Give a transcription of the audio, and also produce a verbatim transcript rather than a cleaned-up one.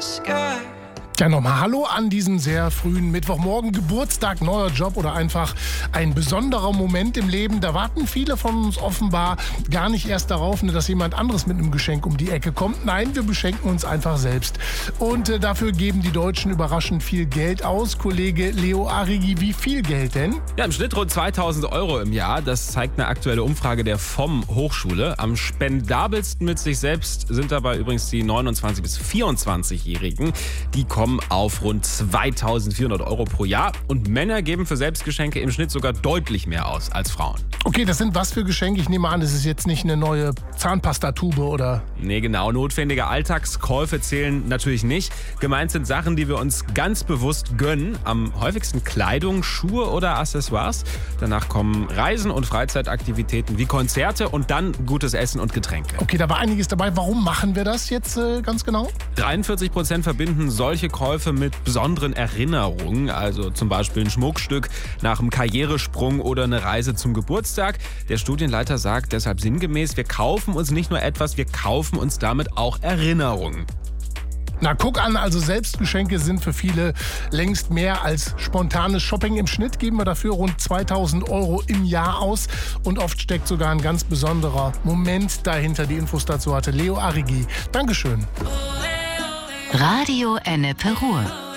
sky. Ja, nochmal Hallo an diesem sehr frühen Mittwochmorgen, Geburtstag, neuer Job oder einfach ein besonderer Moment im Leben. Da warten viele von uns offenbar gar nicht erst darauf, dass jemand anderes mit einem Geschenk um die Ecke kommt. Nein, wir beschenken uns einfach selbst. Und äh, dafür geben die Deutschen überraschend viel Geld aus. Kollege Leo Arrighi, wie viel Geld denn? Ja, im Schnitt rund zweitausend Euro im Jahr. Das zeigt eine aktuelle Umfrage der V O M Hochschule. Am spendabelsten mit sich selbst sind dabei übrigens die neunundzwanzig- bis vierundzwanzigjährigen. Die kommen auf rund zweitausendvierhundert Euro pro Jahr. Und Männer geben für Selbstgeschenke im Schnitt sogar deutlich mehr aus als Frauen. Okay, das sind was für Geschenke? Ich nehme an, das ist jetzt nicht eine neue Zahnpastatube oder... Nee, genau. Notwendige Alltagskäufe zählen natürlich nicht. Gemeint sind Sachen, die wir uns ganz bewusst gönnen. Am häufigsten Kleidung, Schuhe oder Accessoires. Danach kommen Reisen und Freizeitaktivitäten wie Konzerte und dann gutes Essen und Getränke. Okay, da war einiges dabei. Warum machen wir das jetzt äh, ganz genau? dreiundvierzig Prozent verbinden solche Käufe mit besonderen Erinnerungen. Also zum Beispiel ein Schmuckstück nach einem Karrieresprung oder eine Reise zum Geburtstag. Der Studienleiter sagt deshalb sinngemäß, wir kaufen uns nicht nur etwas, wir kaufen uns damit auch Erinnerungen. Na, guck an, also Selbstgeschenke sind für viele längst mehr als spontanes Shopping. Im Schnitt geben wir dafür rund zweitausend Euro im Jahr aus und oft steckt sogar ein ganz besonderer Moment dahinter. Die Infos dazu hatte Leo Arrighi. Dankeschön. Radio Ennepe Ruhr.